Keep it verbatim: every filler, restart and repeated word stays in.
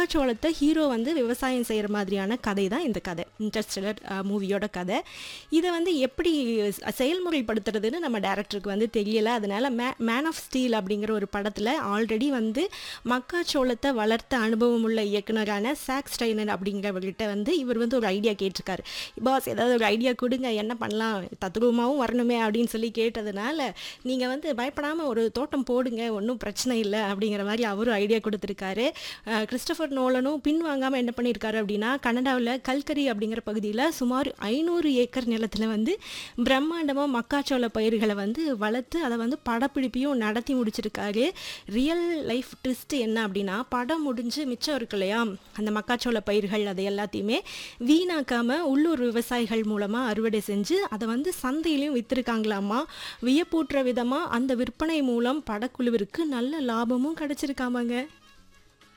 மக்காச்சோளத்தை hero வந்து விவசாயம் செய்கிற மாதிரியான கதை தான் இந்த கதை. இன்டர்ஸ்டெல்லர் மூவியோட கதை. இதை வந்து எப்படி ச- செயல்முறைப்படுத்துறதுன்னு நம்ம டேரக்டருக்கு வந்து தெரியல. அதனால மே மேன் ஆஃப் ஸ்டீல் அப்படிங்கிற ஒரு படத்தில் ஆல்ரெடி வந்து மக்காச்சோளத்தை வளர்த்த அனுபவம் உள்ள இயக்குனரான சாக் ஸ்டைனர் அப்படிங்கிறவர்கிட்ட வந்து இவர் வந்து ஒரு ஐடியா கேட்டிருக்காரு. பாஸ் ஏதாவது ஒரு ஐடியா கொடுங்க, என்ன பண்ணலாம், தத்ரூபமாகவும் வரணுமே அப்படின்னு சொல்லி கேட்டதுனால நீங்கள் வந்து பயப்படாமல் ஒரு தோட்டம் போடுங்க, ஒன்றும் பிரச்சனை இல்லை அப்படிங்கிற மாதிரி அவரும் ஐடியா கொடுத்துருக்காரு. அஹ் கிறிஸ்டோபர் நோலனும் பின் வாங்காமல் என்ன பண்ணியிருக்காரு அப்படின்னா, கனடாவில் கல்கரி அப்படிங்கிற பகுதியில் சுமார் ஐநூறு ஏக்கர் நிலத்தில் வந்து பிரம்மாண்டமாக மக்காச்சோள பயிர்களை வந்து வளர்த்து அதை வந்து படப்பிடிப்பையும் நடத்தி முடிச்சிருக்காரு. ரியல் லைஃப் ட்விஸ்ட் என்ன அப்படின்னா, படம் முடிஞ்சு மிச்சம் இருக்கு இல்லையா, அந்த மக்காச்சோள பயிர்கள் அதை எல்லாத்தையுமே வீணாக்காமல் உள்ளூர் விவசாயிகள் மூலமாக அறுவடை செஞ்சு அதை வந்து சந்தையிலையும் விற்றுருக்காங்களாமா. வியப்பூட்டுற விதமாக அந்த விற்பனை மூலம் படக்குழுவிற்கு நல்ல லாபமும் கிடைச்சிருக்காமாங்க.